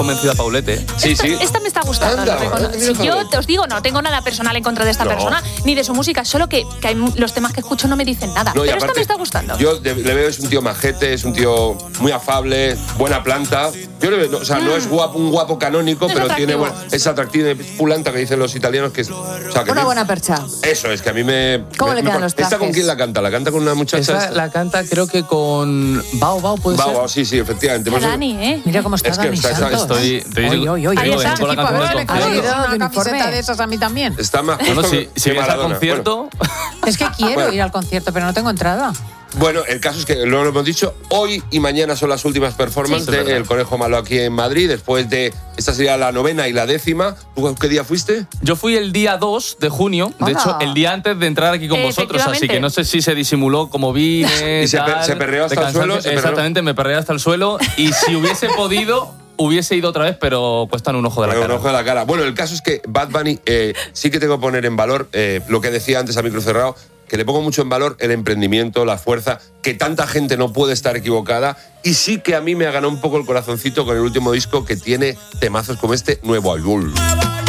convencido a Paulete. Sí, sí. Esta me está gustando. Anda, Si yo te os digo, no tengo nada personal en contra de esta persona, ni de su música, solo que hay los temas que escucho no me dicen nada. No, pero aparte, esta me está gustando. Yo le veo, es un tío majete, es un tío muy afable, buena planta. Yo le veo, o sea, no es un guapo canónico, Es pero atractivo. es atractivo, es pulanta, que dicen los italianos, que es... O sea, que Una buena percha. Eso, es que a mí me... ¿Cómo le quedan los ¿Esta con trajes? quién la canta? ¿La canta con una muchacha? Esa la canta creo que con Bao, ¿puede ser? Bao, sí, efectivamente. A Dani, ¿eh? Mira cómo está Es que Dani está- Santos. Estoy Oy, oy, oy. te digo, Ahí está. con la Equipo, a canción ver, del me concierto. cago en una Una camiseta uniforme. de esas a mí también. Está más Bueno, justo si que vienes al Maradona. concierto, Es que quiero Bueno. ir al concierto, pero no tengo entrada. Bueno, el caso es que lo hemos dicho, hoy y mañana son las últimas performances Sí, es verdad. del Conejo Malo aquí en Madrid, después de, esta sería la 9ª y la 10ª. ¿Tú qué día fuiste? yo fui el día 2 de junio, de Hola. hecho, el día antes de entrar aquí con vosotros, así Efectivamente. que no sé si se disimuló como vine, Y se tal, se perreó hasta de el suelo, cansancio. se perreó. Exactamente, me perreé hasta el suelo y si hubiese podido, hubiese ido otra vez, pero cuestan un ojo de la Con cara. un ojo de la cara. Bueno, el caso es que Bad Bunny sí que tengo que poner en valor lo que decía antes a micro cerrado, que le pongo mucho en valor el emprendimiento, la fuerza, que tanta gente no puede estar equivocada. Y sí que a mí me ha ganado un poco el corazoncito con el último disco, que tiene temazos como este, Nuevo York.